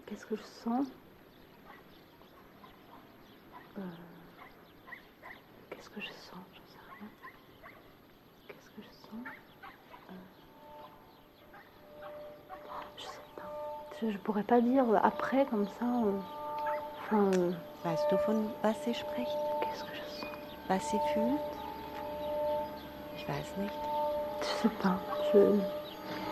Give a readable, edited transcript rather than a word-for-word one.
Qu'est-ce que je sens? Euh, Qu'est-ce que je sens? J'en sais rien. Qu'est-ce que je sens? Je sais pas. Je pourrais pas dire après comme ça. Enfin, Weißt du, von was sie spricht? qu'est-ce que je sens? Was sie fühlt? Ich weiß nicht. Je sais pas. Je